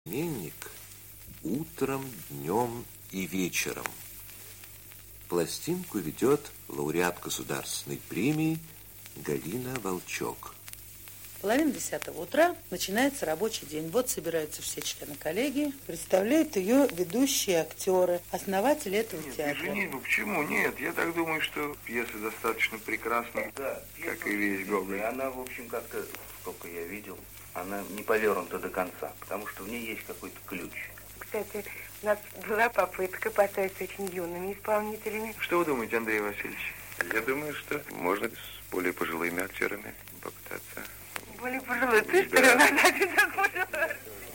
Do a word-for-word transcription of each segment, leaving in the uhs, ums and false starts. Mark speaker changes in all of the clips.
Speaker 1: Именинник утром, днем и вечером. Пластинку ведет лауреат государственной премии Галина Волчок.
Speaker 2: Половина десятого утра начинается рабочий день. Вот собираются все члены коллегии, представляют ее ведущие актеры, основатели этого
Speaker 3: Нет,
Speaker 2: театра.
Speaker 3: Извини, ну почему нет? Я так думаю, что пьеса достаточно прекрасна, да, как и весь Гоголь.
Speaker 4: И она, в общем, как-то, сколько я видел, она не повернута до конца, потому что в ней есть какой-то ключ.
Speaker 5: Кстати, у нас была попытка поставить с очень юными исполнителями.
Speaker 3: Что вы думаете, Андрей Васильевич? Я думаю, что можно с более пожилыми актерами попытаться.
Speaker 5: Более пожилой, ты что
Speaker 3: Да.
Speaker 5: ли, Наталья, ты так пожилой?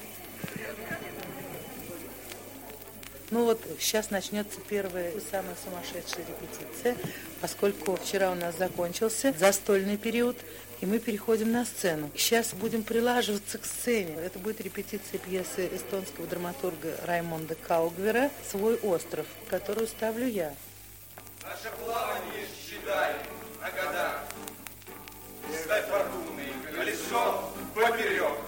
Speaker 2: Ну вот сейчас начнется первая и самая сумасшедшая репетиция, поскольку вчера у нас закончился застольный период, и мы переходим на сцену. Сейчас будем прилаживаться к сцене. Это будет репетиция пьесы эстонского драматурга Раймонда Каугвера «Свой остров», которую ставлю я.
Speaker 6: Наше плавание считай на года. Ставь фортуны, колесо поперек.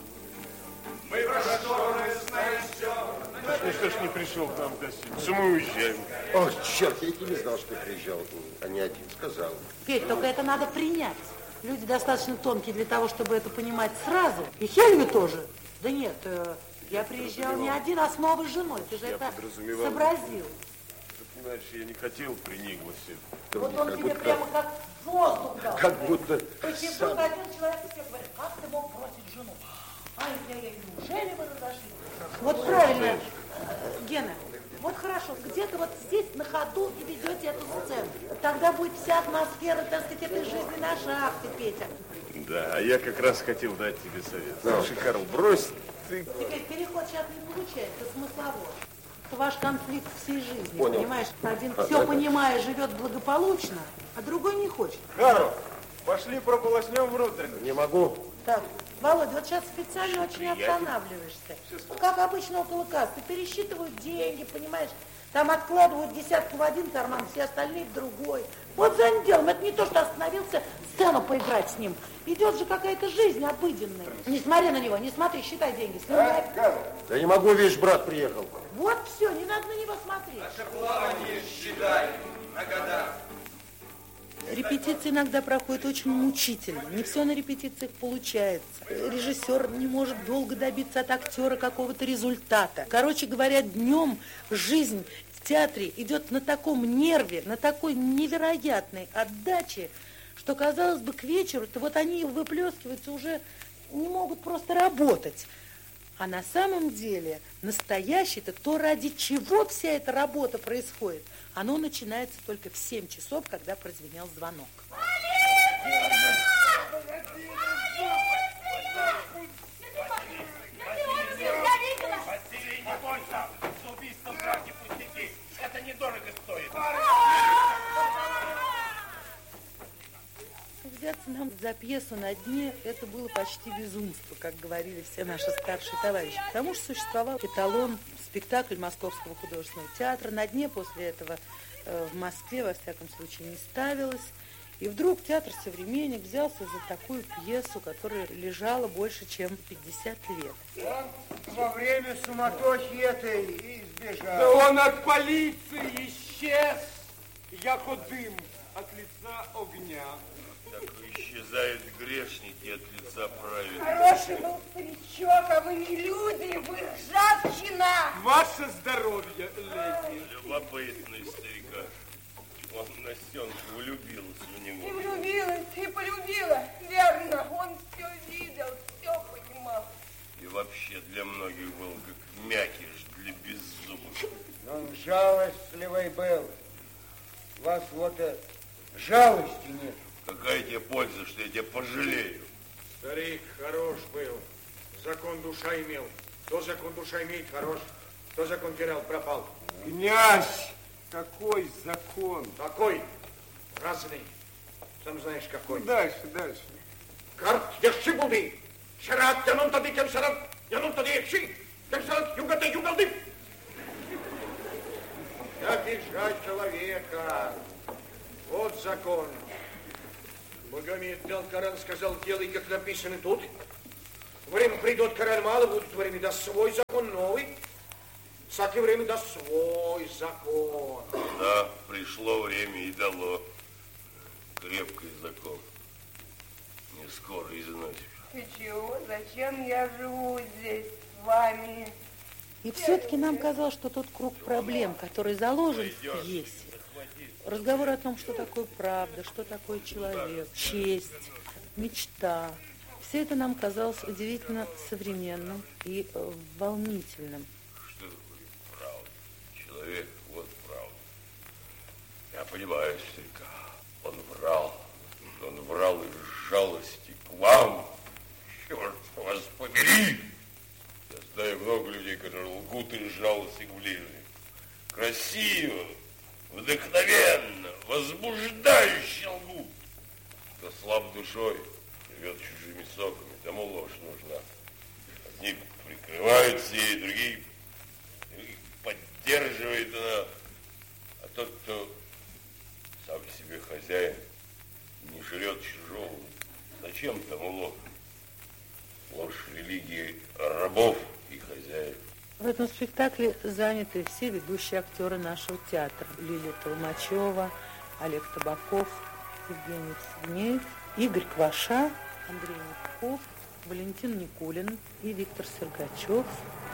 Speaker 6: Мы просторные знаем все.
Speaker 7: Ну что ж не пришел к нам в гостиницу? Мы уезжаем.
Speaker 8: О, черт, я и не знал, что приезжал, а не один сказал.
Speaker 2: Петь, только это надо принять. Люди достаточно тонкие для того, чтобы это понимать сразу. И Хельга тоже. Да нет, э, я приезжал не один, а с новой женой. Ты же
Speaker 7: Я
Speaker 2: это
Speaker 7: подразумевал.
Speaker 2: сообразил.
Speaker 7: Ты понимаешь, я не хотел приниглости.
Speaker 2: Вот он тебе прямо как воздух дал.
Speaker 8: Как будто
Speaker 2: Почему
Speaker 8: сам.
Speaker 2: один человек тебе говорит, как ты мог бросить жену? Ай-яй-яй, неужели вы разошлись? Вот правильно, э, Гена, вот хорошо, где-то вот здесь на ходу и ведете эту сцену. Тогда будет вся атмосфера, так сказать, этой жизни на шахте, Петя.
Speaker 7: Да, а я как раз хотел дать тебе совет. Слушай, Карл, брось ты.
Speaker 2: Теперь переход сейчас не получается, смысловой. Это ваш конфликт всей жизни,
Speaker 8: Понял.
Speaker 2: понимаешь? Один все понимая, живет благополучно, а другой не хочет.
Speaker 7: Карл, пошли прополоснем внутрь.
Speaker 8: Не могу.
Speaker 2: Так, Володя, вот сейчас специально очень останавливаешься. Ну, как обычно около кассы, пересчитывают деньги, понимаешь? Там откладывают десятку в один карман, все остальные в другой. Вот за делом, это не то, что остановился сцену поиграть с ним. Идет же какая-то жизнь обыденная. Не смотри на него, не смотри, считай деньги, снимай.
Speaker 8: Да не могу, видишь, брат приехал.
Speaker 2: Вот все, не надо на него смотреть.
Speaker 6: Наше плавание считай на года.
Speaker 2: Репетиции иногда проходят очень мучительно. Не все на репетициях получается. Режиссер не может долго добиться от актера какого-то результата. Короче говоря, днем жизнь в театре идет на таком нерве, на такой невероятной отдаче, что, казалось бы, к вечеру-то вот они выплескиваются, уже не могут просто работать. А на самом деле настоящее-то, то, ради чего вся эта работа происходит, оно начинается только в семь часов, когда прозвенел звонок.
Speaker 6: Василий, не бойся, с убийством браки пустяки. Это недорого стоит.
Speaker 2: Взяться нам за пьесу на дне, это было почти безумство, как говорили все наши старшие товарищи. Потому что существовал эталон, спектакль Московского художественного театра. На дне после этого э, в Москве, во всяком случае, не ставилось. И вдруг театр «Современник» взялся за такую пьесу, которая лежала больше, чем пятьдесят лет.
Speaker 9: Он во время суматохи этой и сбежал.
Speaker 6: Да он от полиции исчез, яко дым от лица огня.
Speaker 7: Так исчезают грешники от лица праведных.
Speaker 5: Хороший был старичок, а вы не люди, вы ржавчина.
Speaker 6: Ваше здоровье, леди.
Speaker 7: Любопытный старика. Он на стенку влюбился в
Speaker 5: И
Speaker 7: него.
Speaker 5: влюбилась, и полюбила. Верно, он все видел, все понимал.
Speaker 7: И вообще для многих был как мякиш для беззубых.
Speaker 9: Он жалостливый был. У вас вот э, жалости нет.
Speaker 7: Какая тебе польза, что я тебя пожалею?
Speaker 6: Старик хорош был, закон душа имел. Кто закон душа имеет, хорош. Кто закон терял, пропал.
Speaker 3: Князь, какой закон?
Speaker 6: Какой? Разный. Сам знаешь, какой.
Speaker 3: Дальше, дальше.
Speaker 6: Карт, якши буди. Шарат, янун тади кен шарат. Янун тади якши. Кен шарат, югате югалды. Обижать человека. Вот закон. Магомед дал Коран, сказал, делай, как написано тут. Время придет, король мало, будет время даст свой закон новый. Всякое время даст свой закон.
Speaker 7: Да, пришло время и дало крепкий закон. Не скоро износишь.
Speaker 5: Ты чего? Зачем я живу здесь с вами?
Speaker 2: И все-таки нам казалось, что тот круг проблем, который заложен в пьесе, разговор о том, что такое правда, что такое человек, честь, мечта, все это нам казалось удивительно современным и э, волнительным.
Speaker 7: Что такое правда? Человек, вот правда. Я понимаю, старика. Он врал. Он врал из жалости к вам. Черт вас побери! Я знаю много людей, которые лгут из жалости к ближним. Красиво, вдохновенно, возбуждающе лгут. Кто слаб душой, живет чужими соками, тому ложь нужна. Одни прикрываются ей, другие поддерживают она. А тот, кто сам себе хозяин, не жрет чужого, зачем тому ложь? Ложь религии рабов и хозяев.
Speaker 2: В этом спектакле заняты все ведущие актеры нашего театра. Лилия Толмачева, Олег Табаков, Евгений Евстигнеев, Игорь Кваша, Андрей Мягков, Валентин Никулин и Виктор Сергачев.